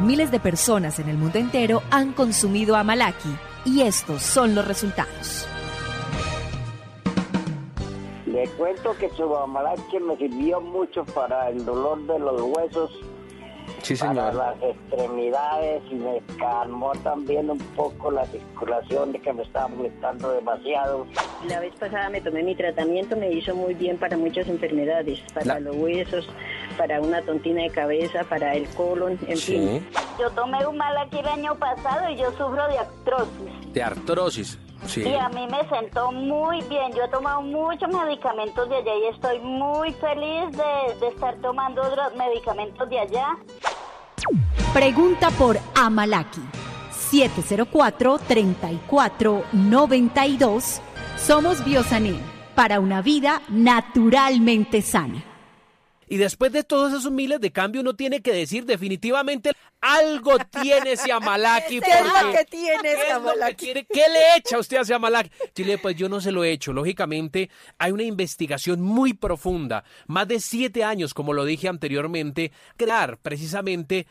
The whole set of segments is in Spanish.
Miles de personas en el mundo entero han consumido Amalaki y estos son los resultados. Le cuento que su Amalaki me sirvió mucho para el dolor de los huesos, sí, para señor, las extremidades, y me calmó también un poco la circulación de que me estaba molestando demasiado. La vez pasada me tomé mi tratamiento, me hizo muy bien para muchas enfermedades, para los huesos, para una tontina de cabeza, para el colon, en fin. Yo tomé un Amalaki el año pasado y yo sufro de artrosis. De artrosis. Sí. Y a mí me sentó muy bien. Yo he tomado muchos medicamentos de allá y estoy muy feliz de estar tomando otros medicamentos de allá. Pregunta por Amalaki. 704-3492. Somos Biosanel, para una vida naturalmente sana. Y después de todos esos miles de cambios, uno tiene que decir definitivamente algo tiene ese Amalaki. ¿Qué es lo que tiene ese Amalaki? ¿Qué le echa usted a ese Amalaki? Chile, pues yo no se lo he hecho. Lógicamente, hay una investigación muy profunda, más de 7 años, como lo dije anteriormente, crear precisamente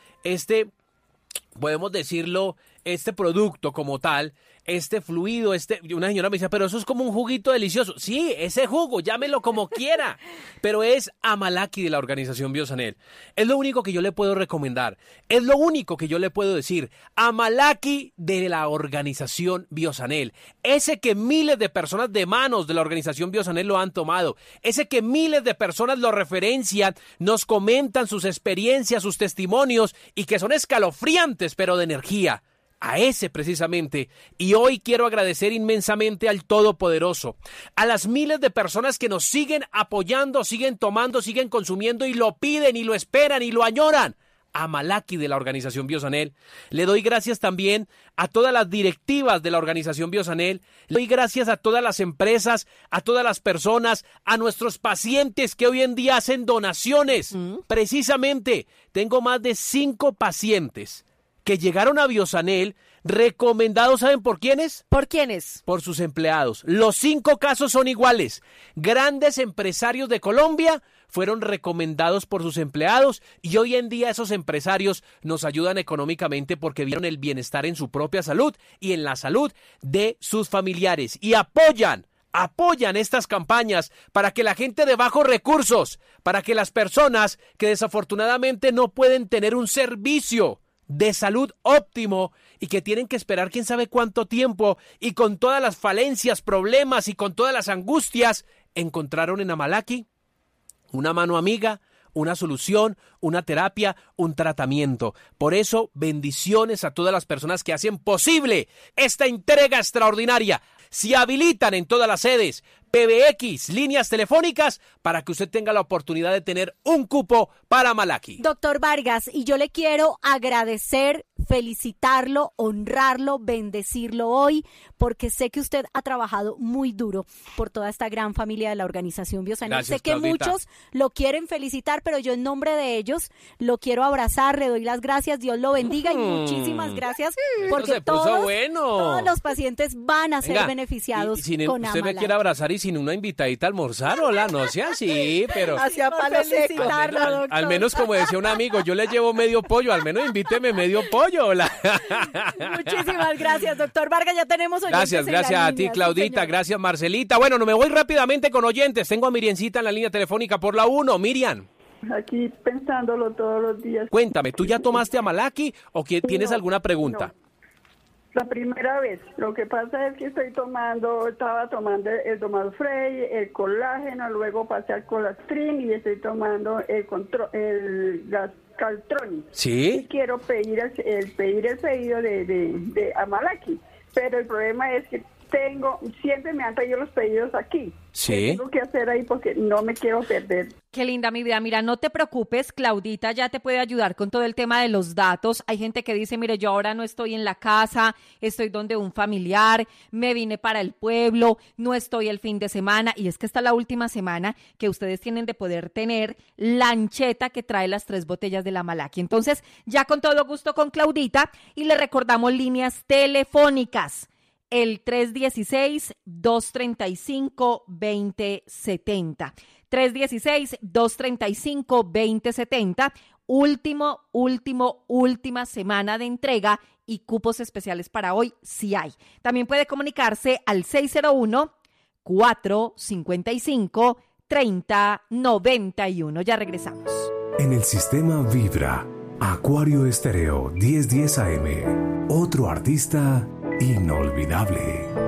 podemos decirlo, este producto como tal, este fluido, una señora me decía, pero eso es como un juguito delicioso. Sí, ese jugo, llámelo como quiera, pero es Amalaki de la organización Biosanel. Es lo único que yo le puedo recomendar, es lo único que yo le puedo decir. Amalaki de la organización Biosanel, ese que miles de personas de manos de la organización Biosanel lo han tomado, ese que miles de personas lo referencian, nos comentan sus experiencias, sus testimonios y que son escalofriantes, pero de energía. A ese precisamente, y hoy quiero agradecer inmensamente al Todopoderoso, a las miles de personas que nos siguen apoyando, siguen tomando, siguen consumiendo y lo piden y lo esperan y lo añoran. Amalaki de la organización Biosanel. Le doy gracias también a todas las directivas de la organización Biosanel. Le doy gracias a todas las empresas, a todas las personas, a nuestros pacientes que hoy en día hacen donaciones. Precisamente, tengo más de 5 pacientes que llegaron a Biosanel recomendados, ¿saben por quiénes? ¿Por quiénes? Por sus empleados. Los 5 casos son iguales. Grandes empresarios de Colombia fueron recomendados por sus empleados y hoy en día esos empresarios nos ayudan económicamente porque vieron el bienestar en su propia salud y en la salud de sus familiares y apoyan estas campañas para que la gente de bajos recursos, para que las personas que desafortunadamente no pueden tener un servicio de salud óptimo y que tienen que esperar quién sabe cuánto tiempo y con todas las falencias, problemas y con todas las angustias, encontraron en Amalaki una mano amiga, una solución, una terapia, un tratamiento. Por eso, bendiciones a todas las personas que hacen posible esta entrega extraordinaria. Se habilitan en todas las sedes PBX, líneas telefónicas, para que usted tenga la oportunidad de tener un cupo para Amalaki. Doctor Vargas, y yo le quiero agradecer, felicitarlo, honrarlo, bendecirlo hoy, porque sé que usted ha trabajado muy duro por toda esta gran familia de la organización Biosanel. Gracias, sé que Claudita. muchos lo quieren felicitar, pero yo en nombre de ellos lo quiero abrazar, le doy las gracias, Dios lo bendiga y muchísimas gracias, porque todos los pacientes van a ser beneficiados con usted me Amalaki. quiere abrazar y sin una invitadita a almorzar, hola, no sea así, pero Hacia palo seco. al menos como decía un amigo, yo le llevo medio pollo, al menos invíteme medio pollo, hola. Muchísimas gracias, doctor Vargas, ya tenemos oyentes. Gracias a ti, Claudita, gracias, Marcelita. Bueno, no me voy rápidamente con oyentes, tengo a Miriancita en la línea telefónica por la 1, Miriam. Aquí pensándolo todos los días. Cuéntame, ¿tú ya tomaste Amalaki o tienes alguna pregunta? No. La primera vez. Lo que pasa es que estaba tomando el Domalfrey, el colágeno, luego pasé al Colastrin y estoy tomando el Caltroni. ¿Sí? Y quiero pedir el pedido de Amalaki, pero el problema es que siempre me han pedido los pedidos aquí. Sí. ¿Qué tengo que hacer ahí? Porque no me quiero perder. Qué linda mi vida. Mira, no te preocupes, Claudita ya te puede ayudar con todo el tema de los datos. Hay gente que dice, mire, yo ahora no estoy en la casa, estoy donde un familiar, me vine para el pueblo, no estoy el fin de semana. Y es que esta es la última semana que ustedes tienen de poder tener la ancheta que trae las 3 botellas de la Amalaki. Entonces, ya con todo gusto con Claudita y le recordamos líneas telefónicas. El 316-235-2070. 316-235-2070 última semana de entrega y cupos especiales para hoy sí hay. También puede comunicarse al 601-455-3091. Ya regresamos. En el sistema Vibra, Acuario Estéreo 1010 AM, otro artista inolvidable.